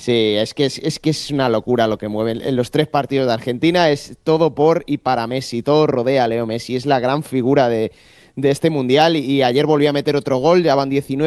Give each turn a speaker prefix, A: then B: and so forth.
A: Sí, es que es una locura lo que mueven. En los tres partidos de Argentina es todo por y para Messi, todo rodea a Leo Messi. Es la gran figura de este mundial y ayer volvió a meter otro gol, ya van 19.